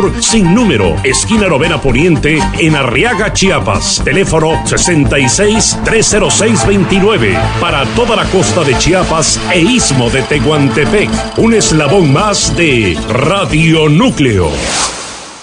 Corredor Sin Número, esquina Novena Poniente, en Arriaga, Chiapas. Teléfono 66-306-29. Para toda la costa de Chiapas e Istmo de Tehuantepec. Un eslabón más de Radio Núcleo.